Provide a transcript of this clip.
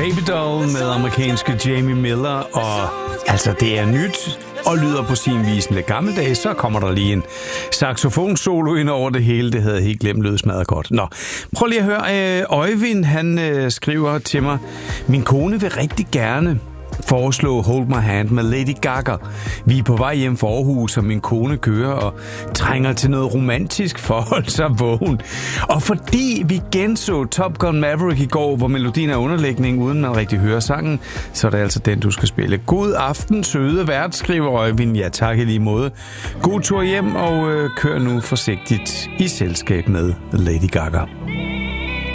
Baby Doll med amerikanske Jamie Miller, og altså det er nyt og lyder på sin vis lidt gammeldags. Så kommer der lige en saxofonsolo ind over det hele. Det havde jeg helt glemt, lød smadret godt. Nå, prøv lige at høre. Øjvind, han skriver til mig: min kone vil rigtig gerne foreslå Hold My Hand med Lady Gaga. Vi er på vej hjem fra Aarhus, og min kone kører og trænger til noget romantisk forhold, så vågen. Og fordi vi genså Top Gun Maverick i går, hvor melodien er underlægning, uden man rigtig hører sangen, så er det altså den, du skal spille. God aften, søde vært, skriver Øjvind. Ja, tak i lige måde. God tur hjem, og kør nu forsigtigt i selskab med Lady Gaga.